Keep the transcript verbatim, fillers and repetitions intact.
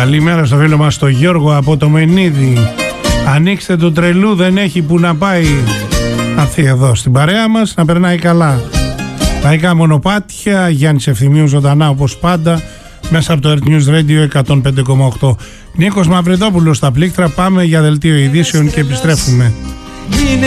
Καλημέρα στο φίλο μας το Γιώργο από το Μενίδη. Ανοίξτε το τρελού, δεν έχει που να πάει. Να έρθει εδώ στην παρέα μας να περνάει καλά. Λαϊκά μονοπάτια, Γιάννης Ευθυμίου ζωντανά όπως πάντα μέσα από το Earth News Radio εκατόν πέντε κόμμα οκτώ. Νίκος Μαυριδόπουλος στα πλήκτρα. Πάμε για δελτίο ειδήσεων και επιστρέφουμε.